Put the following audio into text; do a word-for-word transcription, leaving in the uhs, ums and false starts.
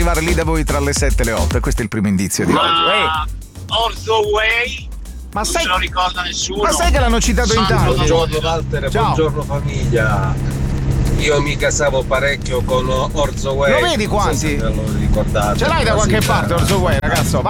arrivare lì da voi tra le sette e le otto, e questo è il primo indizio di Ma oggi. Ehi. Orzo Way? Ma sai, non se lo ricorda nessuno. ma sai che l'hanno citato in tanti? Buongiorno Walter, Ciao. buongiorno famiglia. Io mi casavo parecchio con Orzo Way. Lo vedi quanti? Non so se ve lo ricordate. Ce l'hai da ma qualche sì, parte c'era. Orzo Way, ragazzo? Vai.